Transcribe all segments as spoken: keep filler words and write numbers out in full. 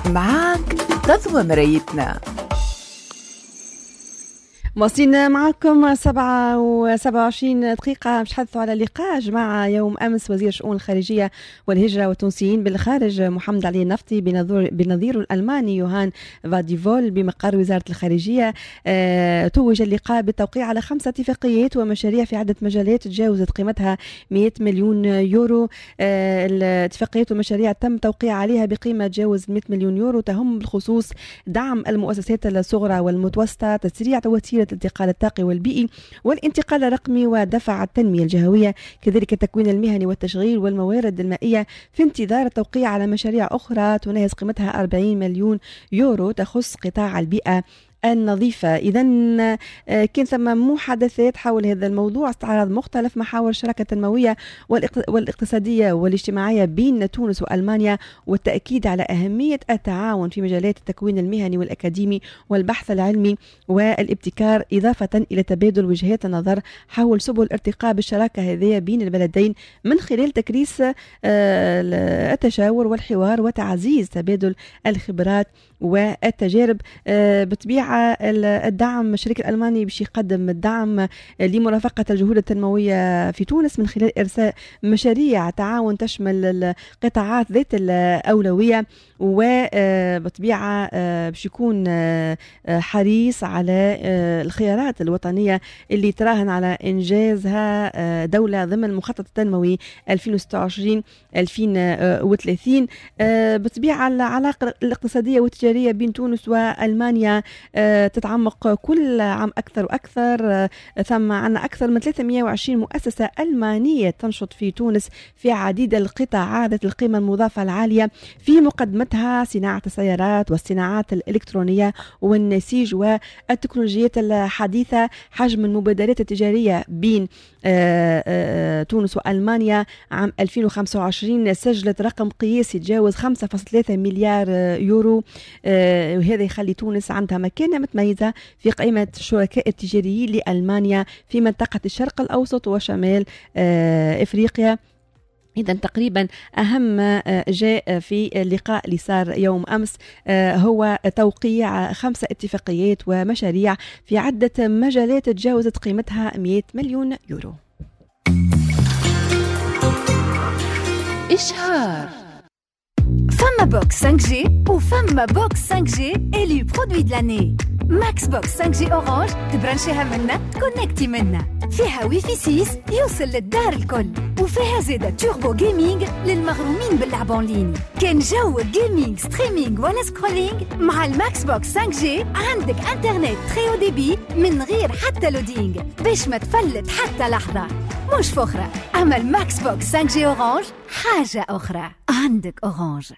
معاك غزوة مرايتنا. واصلين معكم سبعة وسبعة وعشرين دقيقة باش نتحدثوا على لقاء جمع يوم أمس وزير الشؤون الخارجية والهجرة والتونسيين بالخارج محمد علي النفطي بنظيره الألماني يوهان فاديفول بمقر وزارة الخارجية. أه توج اللقاء بالتوقيع على خمسة اتفاقيات ومشاريع في عدة مجالات تجاوزت قيمتها مئة مليون يورو. أه الاتفاقيات والمشاريع تم توقيع عليها بقيمة تجاوز مئة مليون يورو، تهم بالخصوص دعم المؤسسات الصغرى والمتوسطة، تسريع وتيرة الانتقال الطاقي والبيئي والانتقال الرقمي ودفع التنمية الجهوية، كذلك التكوين المهني والتشغيل والموارد المائية، في انتظار التوقيع على مشاريع أخرى تناهز قيمتها أربعين مليون يورو تخص قطاع البيئة النظيفة. إذا كان ثم محادثات حول هذا الموضوع، استعراض مختلف محاور الشراكة التنموية والاقتصادية والاجتماعية بين تونس وألمانيا، والتأكيد على أهمية التعاون في مجالات التكوين المهني والأكاديمي والبحث العلمي والابتكار، إضافة إلى تبادل وجهات النظر حول سبل ارتقاء بالشراكة هذه بين البلدين من خلال تكريس التشاور والحوار وتعزيز تبادل الخبرات والتجارب. بطبيعة الدعم الشريك الألماني باش يقدم الدعم لمرافقة الجهود التنموية في تونس من خلال إرساء مشاريع تعاون تشمل القطاعات ذات الأولوية، وبطبيعة باش يكون حريص على الخيارات الوطنية اللي تراهن على إنجازها دولة ضمن المخطط التنموي ألفين وستة وعشرين ألفين وثلاثين. بطبيعة العلاقة الاقتصادية والتجارية بين تونس وألمانيا تتعمق كل عام أكثر وأكثر. ثم عنا أكثر من ثلاثمئة وعشرين مؤسسة ألمانية تنشط في تونس في عديد القطاعات ذات القيمة المضافة العالية، في مقدمتها صناعة السيارات والصناعات الإلكترونية والنسيج والتكنولوجيات الحديثة. حجم المبادرات التجارية بين تونس وألمانيا عام ألفين وخمسة وعشرين سجلت رقم قياسي تجاوز خمسة فاصلة ثلاثة مليار يورو، وهذا يخلي تونس عندها مكانة متميزة في قائمة الشركاء التجاريين لألمانيا في منطقة الشرق الأوسط وشمال إفريقيا. إذا تقريبا أهم ما جاء في اللقاء اللي صار يوم أمس هو توقيع خمسة اتفاقيات ومشاريع في عدة مجالات تجاوزت قيمتها مئة مليون يورو. إشهار. فما بوكس خمسة جي وفما بوكس خمسة جي إلي برودوي دو لاني. ماكس بوكس خمسة جي أورانج تبرنشيها منا تكونكتي منا، فيها ويفي ستة يوصل للدار الكل، وفيها زيادة توربو جيمنج للمغرومين باللعب اونلاين. كان جو جيمنج ستريمينج ولا سكرولينج مع الماكس بوكس خمسة جي عندك انترنت تري او دي بي من غير حتى لودينج باش ما تفلت حتى لحظة. مش فخرة، أما الماكس بوكس خمسة جي أورانج حاجة أخرى. عندك أورانج.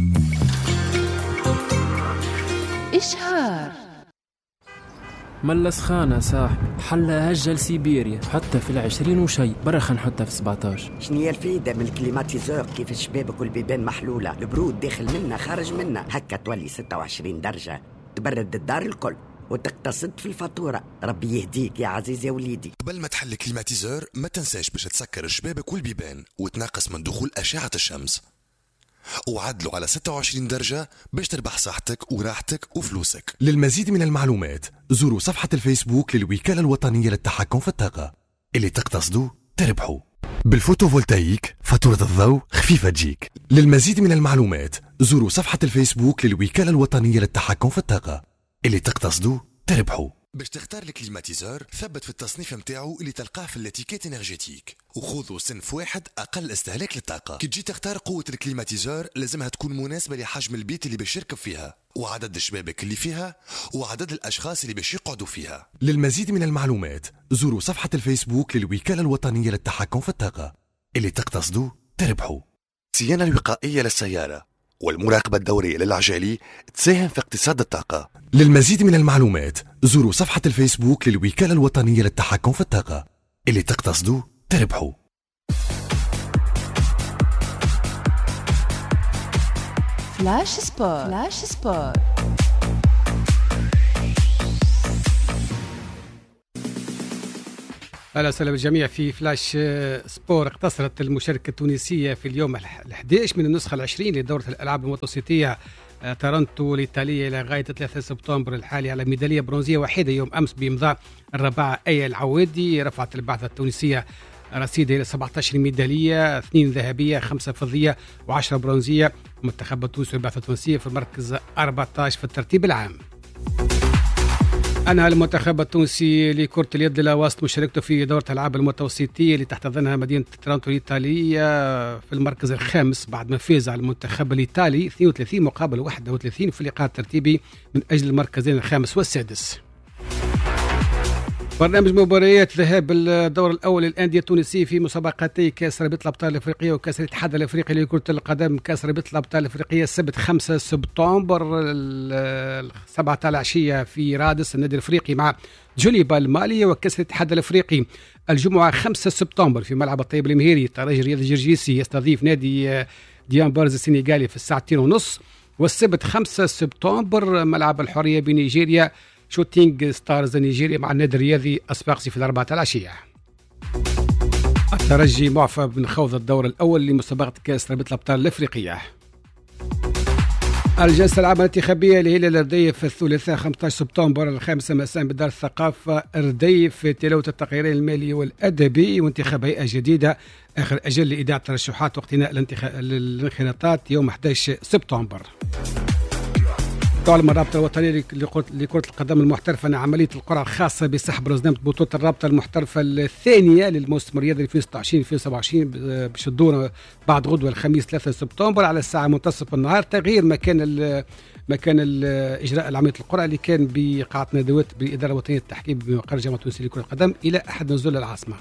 إشهار. ملا سخانة صاحبي، حلا هجة لسيبيريا حتى في العشرين وشي برا خنحطها في سبعتاشر. شنية الفايدة من الكليماتيزور كيف الشبابك والبيبان محلولة، البرود داخل منا خارج منا، هكا تولي ستة وعشرين درجة تبرد الدار الكل وتقتصد في الفاتورة. ربي يهديك يا عزيز يا وليدي. قبل ما تحل كليماتيزور ما تنساش باش تسكر الشبابك والبيبان وتنقص من دخول أشعة الشمس، وعدلوا على ستة وعشرين درجة باش تربح صحتك وراحتك وفلوسك. للمزيد من المعلومات زوروا صفحة الفيسبوك للوكالة الوطنية للتحكم في الطاقة. اللي تقتصدوا تربحوا. بالفوتوفولتايك فاتورة الضوء خفيفة تجيك. للمزيد من المعلومات زوروا صفحة الفيسبوك للوكالة الوطنية للتحكم في الطاقة. اللي تقتصدوا تربحوا. باش تختار الكليماتيزور ثبت في التصنيف متاعو اللي تلقاه في الاتيكيت انرجيتيك، وخذوا صنف واحد اقل استهلاك للطاقه. كي تجي تختار قوه الكليماتيزور لازمها تكون مناسبه لحجم البيت اللي باش يركب فيها وعدد الشبابك اللي فيها وعدد الاشخاص اللي باش يقعدوا فيها. للمزيد من المعلومات زوروا صفحه الفيسبوك للوكاله الوطنيه للتحكم في الطاقه. اللي تقتصدوا تربحوا. الصيانه الوقائيه للسياره والمراقبة الدورية للعجالي تساهم في اقتصاد الطاقة. للمزيد من المعلومات زوروا صفحة الفيسبوك للوكالة الوطنية للتحكم في الطاقة. اللي تقتصدوا تربحوا. فلاش سبور. فلاش سبور. أهلا وسهلا بالجميع في فلاش سبور. اقتصرت المشاركة التونسية في اليوم الحادي عشر من النسخة العشرين لدورة الألعاب المتوسطية تورنتو الإيطالية إلى غاية ثلاثة سبتمبر الحالي على ميدالية برونزية واحدة يوم أمس بإمضاء الرباعة أيا العوادي. رفعت البعثة التونسية رصيدها إلى سبعة عشر ميدالية، اثنين ذهبية، خمسة فضية وعشرة برونزية. منتخب التونسي والبعثة التونسية في المركز أربعة عشر في الترتيب العام. أنهى المنتخب التونسي لكرة اليد لواسط مشاركته في دورة الألعاب المتوسطية اللي تحتضنها مدينة تورنتو الإيطالية في المركز الخامس بعد ما فاز على المنتخب الإيطالي اثنين وثلاثين مقابل واحد وثلاثين في اللقاء الترتيبي من أجل المركزين الخامس والسادس. برنامج مباريات ذهاب الدور الأول للأندية التونسية في مسابقتي كأس رابطة الأبطال الأفريقية وكأس الاتحاد الأفريقي لكرة القدم. كأس رابطة الأبطال الأفريقية السبت خمسة سبتمبر السبعة العشية في رادس النادي الأفريقي مع جوليبا المالية. وكأس الاتحاد الأفريقي الجمعة خمسة سبتمبر في ملعب الطيب المهيري. الترجي رياض الجرجيسي يستضيف نادي ديان بارز السنغالي في الساعتين ونص. والسبت خمسة سبتمبر ملعب الحرية بنيجيريا شوتينج ستارز نيجيريا مع النادي الرياضي أسباقسي في الأربعة العشية. الترجي معفى من خوض الدور الأول لمسابقة كأس رابطة الأبطال الأفريقية. الجلسة العامة الانتخابية لهلال الرديف الثلاثاء خمسة عشر سبتمبر الخامسة مساء بدار الثقافة الرديف تلاوة التقريرين المالي والأدبي وانتخاب هيئة جديدة. آخر أجل لإيداع الترشحات واقتناء الانخراطات يوم أحد عشر سبتمبر. تعلم الرابطة الوطنية لكرة القدم المحترفة أن عملية القرعة الخاصة بسحب رزنامة بطولة الرابطة المحترفة الثانية للموسم الرياضي ألفين وستة وعشرين ألفين وسبعة وعشرين باش تدور بعد غدوة الخميس ثلاثة سبتمبر على الساعة منتصف النهار. تغيير مكان مكان إجراء عملية القرعة اللي كان بقاعة ندوات بالإدارة الوطنية للتحكيم بمقر جامعة التونسية لكرة القدم إلى أحد نزول العاصمة.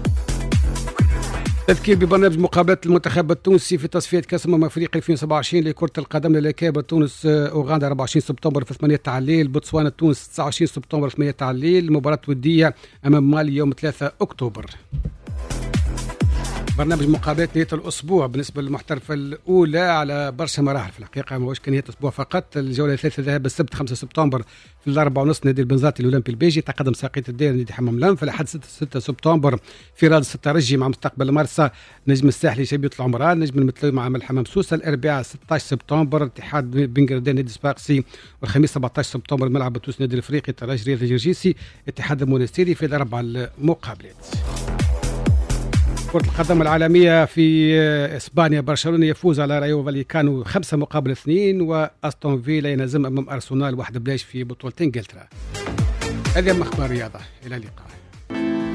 تذكير ببرنامج مقابلات المنتخب التونسي في تصفية كأس أمم أفريقيا ألفين وسبعة وعشرين لكرة القدم للكابة. تونس أوغندا أربعة وعشرين سبتمبر في ثمانية تاع الليل. بوتسوانا تونس تسعة وعشرين سبتمبر في ثمانية تاع الليل. مباراة ودية أمام مالي يوم ثلاثة أكتوبر. برنامج مقابلات نهاية الأسبوع بالنسبة للمحترفة الأولى على برشا مراحل في الحقيقة، ما هوش كان نهاية الأسبوع فقط. الجولة الثالثة ذهاب السبت خمسة سبتمبر في الأربعة ونص نادي البنزرتي الأولمبي البيجي تقدم ساقية الدائرة نادي حمام لام. في الأحد ستة سبتمبر في رادس الترجي مع مستقبل مرسى نجم الساحلي شبيبة العمران. نجم المتلوي مع ملحمة مسوسة. الأربعاء ستة عشر سبتمبر اتحاد بنجردان نادي سباقسي. والخميس سبعة عشر سبتمبر ملعب التونسي نادي الأفريقي الترجي رياض الجرجيسي اتحاد المونستيري في الأربع المقابلات. كرة القدم العالمية في إسبانيا برشلونة يفوز على رايو فاليكانو خمسة مقابل اثنين. وأستون فيلا ينهزم أمام أرسنال واحد بلاش في بطولة إنجلترا. هذه أخبار الرياضة، إلى اللقاء.